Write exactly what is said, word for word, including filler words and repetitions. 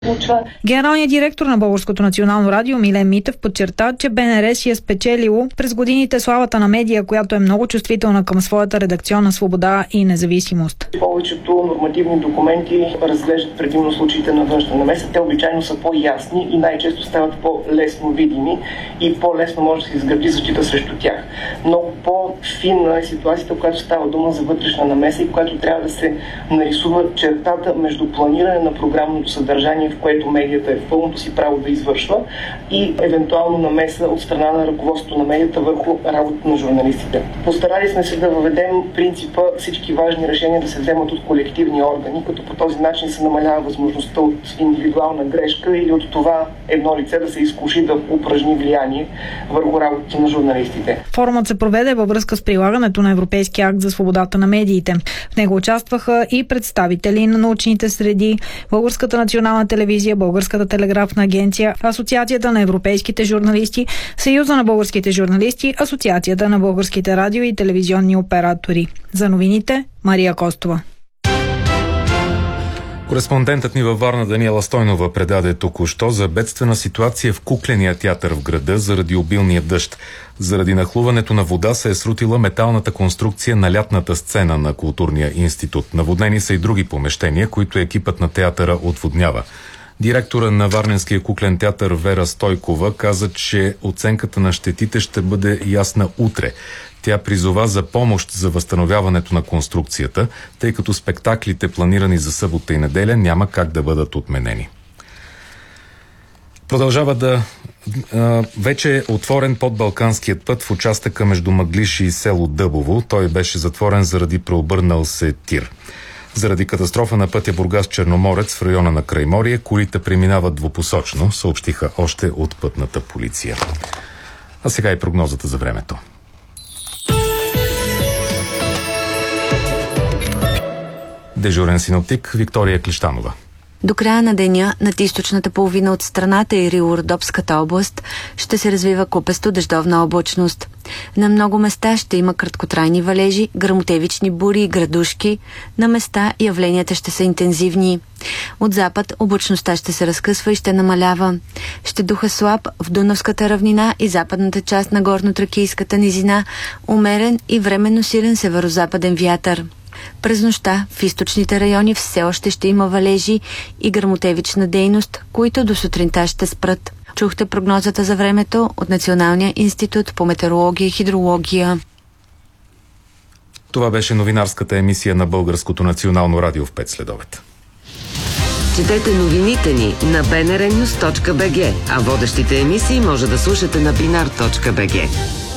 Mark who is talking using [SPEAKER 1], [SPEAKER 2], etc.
[SPEAKER 1] Генералният директор на Българското национално радио Милен Митев подчерта, че Б Н Р си е спечелило през годините славата на медия, която е много чувствителна към своята редакционна свобода и независимост.
[SPEAKER 2] Повечето нормативни документи разглеждат предимно случаите на външна намеса. Те обичайно са по-ясни и най-често стават по-лесно видими и по-лесно може да се изгради защита срещу тях. Много по-финна е ситуацията, в която става дума за вътрешна намеса и в която трябва да се нарисува чертата между планиране на програмното съдържание, в което медията е в пълното си право да извършва, и евентуално намеса от страна на ръководството на медията върху работата на журналистите. Постарали сме се да въведем принципа всички важни решения да се вземат от колективни органи, като по този начин се намалява възможността от индивидуална грешка или от това едно лице да се изкуши да упражни влияние върху работата на журналистите.
[SPEAKER 1] Форумът се проведе във връзка с прилагането на Европейския акт за свободата на медиите. В него участваха и представители на научните среди, Българската национална телевизия, Българската телеграфна агенция, Асоциацията на европейските журналисти, Съюза на българските журналисти, Асоциацията на българските радио и телевизионни оператори. За новините Мария Костова.
[SPEAKER 3] Кореспондентът ни във Варна Даниела Стойнова предаде току-що за бедствена ситуация в кукления театър в града заради обилния дъжд. Заради нахлуването на вода се е срутила металната конструкция на лятната сцена на Културния институт. Наводнени са и други помещения, които екипът на театъра отводнява. Директора на Варненския куклен театър Вера Стойкова каза, че оценката на щетите ще бъде ясна утре. Тя призова за помощ за възстановяването на конструкцията, тъй като спектаклите, планирани за събота и неделя, няма как да бъдат отменени. Продължава да... А, вече е отворен подбалканският път в участъка между Мъглиж и село Дъбово. Той беше затворен заради преобърнал се тир. Заради катастрофа на пътя Бургас-Черноморец в района на Крайморие, колите преминават двупосочно, съобщиха още от пътната полиция. А сега и прогнозата за времето. Дежурен синоптик Виктория Клещанова.
[SPEAKER 4] До края на деня над източната половина от страната и Рило-Родопската област ще се развива купесто дъждовна облачност. На много места ще има краткотрайни валежи, гръмотевични бури и градушки. На места явленията ще са интензивни. От запад облачността ще се разкъсва и ще намалява. Ще духа слаб в Дунавската равнина и западната част на горно-тракийската низина, умерен и временно силен северозападен вятър. През нощта в източните райони все още ще има валежи и гръмотевична дейност, които до сутринта ще спрат. Чухте прогнозата за времето от Националния институт по метеорология и хидрология.
[SPEAKER 3] Това беше новинарската емисия на Българското национално радио в пет следобед.
[SPEAKER 5] Четете новините ни на би ен ар нюс точка би джи, а водещите емисии може да слушате на бинар точка би джи.